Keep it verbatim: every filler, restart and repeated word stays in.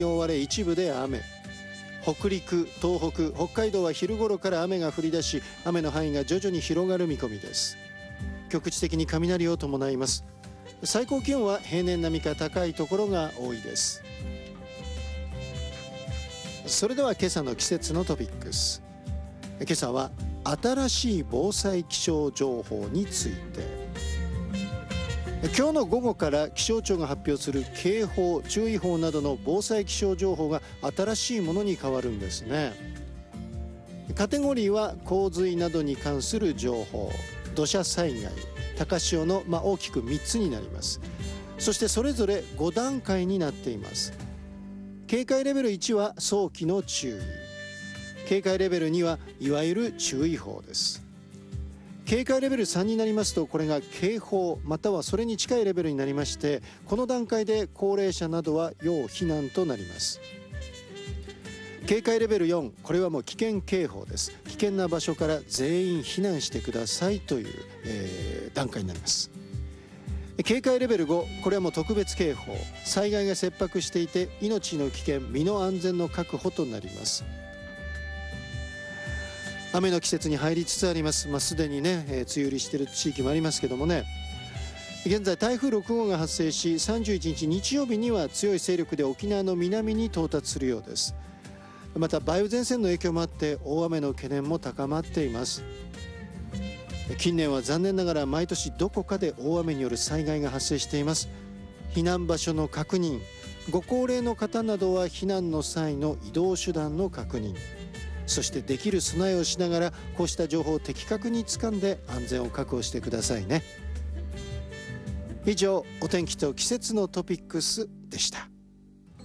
覆われ一部で雨。北陸、東北、北海道は昼頃から雨が降り出し、雨の範囲が徐々に広がる見込みです。局地的に雷を伴います。最高気温は平年並みか高いところが多いです。それでは今朝の季節のトピックス。今朝は新しい防災気象情報について。今日の午後から気象庁が発表する警報、注意報などの防災気象情報が新しいものに変わるんですね。カテゴリーは洪水などに関する情報、土砂災害、高潮の、まあ、大きくみっつになります。そしてそれぞれご段階になっています。警戒レベルいちは早期の注意、警戒レベルにはいわゆる注意報です。警戒レベルさんになりますと、これが警報またはそれに近いレベルになりまして、この段階で高齢者などは要避難となります。警戒レベルよん、これはもう危険警報です。危険な場所から全員避難してくださいという、えー、段階になります。警戒レベルご、これはもう特別警報、災害が切迫していて命の危険、身の安全の確保となります。雨の季節に入りつつあります。まあ、すでにね、えー、梅雨入りしている地域もありますけどもね、現在台風ろく号が発生し、さんじゅういちにち日曜日には強い勢力で沖縄の南に到達するようです。また梅雨前線の影響もあって大雨の懸念も高まっています。近年は残念ながら毎年どこかで大雨による災害が発生しています。避難場所の確認、ご高齢の方などは避難の際の移動手段の確認、そしてできる備えをしながらこうした情報を的確に掴んで安全を確保してくださいね。以上、お天気と季節のトピックスでした。